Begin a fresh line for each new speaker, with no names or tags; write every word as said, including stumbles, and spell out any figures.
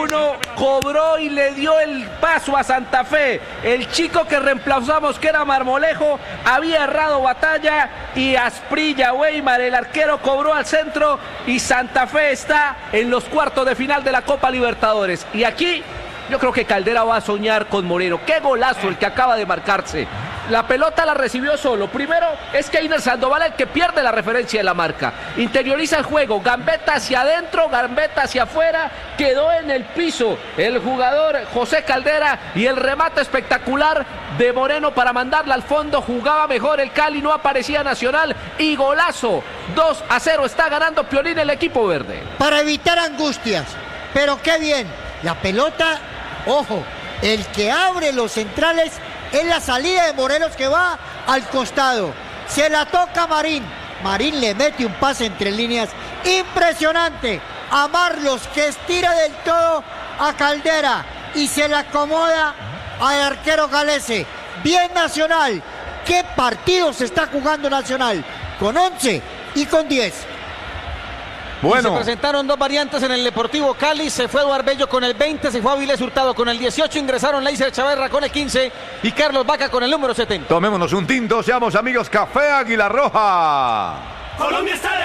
uno, cobró y le dio el paso a Santa Fe. El chico que reemplazamos, que era Marmolejo, había errado batalla y Asprilla Weimar, el arquero, cobró al centro y Santa Fe está en los cuartos de final de la Copa Libertadores. Y aquí yo creo que Caldera va a soñar con Moreno. ¡Qué golazo el que acaba de marcarse! La pelota la recibió solo. Primero es Keiner Sandoval el que pierde la referencia de la marca. Interioriza el juego. Gambeta hacia adentro, gambeta hacia afuera. Quedó en el piso el jugador José Caldera y el remate espectacular de Moreno para mandarla al fondo. Jugaba mejor el Cali, no aparecía Nacional. Y golazo. dos a cero está ganando Piolín el equipo verde.
Para evitar angustias. Pero qué bien. La pelota, ojo, el que abre los centrales es la salida de Morelos, que va al costado. Se la toca Marín. Marín le mete un pase entre líneas impresionante a Marlos, que estira del todo a Caldera y se la acomoda al arquero Galese. Bien Nacional. ¿Qué partido se está jugando Nacional? Con once y con diez.
Bueno.
Y se presentaron dos variantes en el Deportivo Cali. Se fue Eduardo Bello con el veinte, se fue Avilés Hurtado con el dieciocho, ingresaron Leiser Chaverra con el quince y Carlos Vaca con el número setenta.
Tomémonos un tinto, seamos amigos. Café Águila Roja.
Colombia está de